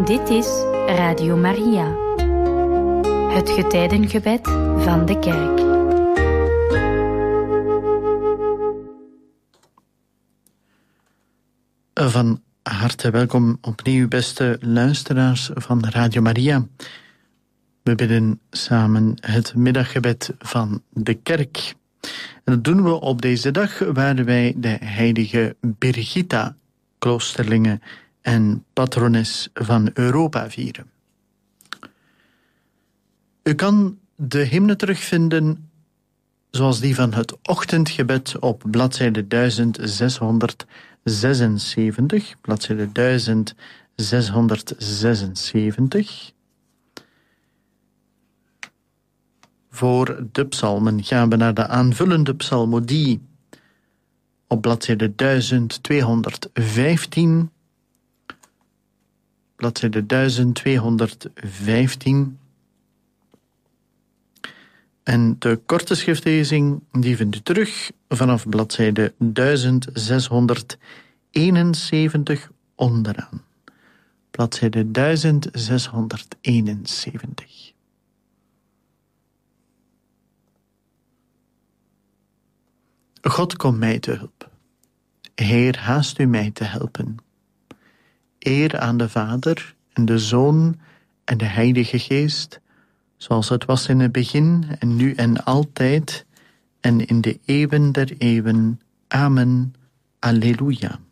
Dit is Radio Maria, het getijdengebed van de kerk. Van harte welkom opnieuw, beste luisteraars van Radio Maria. We bidden samen het middaggebed van de kerk. En dat doen we op deze dag waar wij de heilige Birgitta, kloosterlinge en patrones van Europa vieren. U kan de hymne terugvinden zoals die van het ochtendgebed op bladzijde 1676, bladzijde 1676. Voor de psalmen gaan we naar de aanvullende psalmodie op bladzijde 1215. Bladzijde 1215. En de korte schriftlezing die vindt u terug vanaf bladzijde 1671 onderaan. Bladzijde 1671. God, kom mij te hulp. Heer, haast u mij te helpen. Eer aan de Vader en de Zoon en de Heilige Geest, zoals het was in het begin en nu en altijd en in de eeuwen der eeuwen. Amen. Alleluia.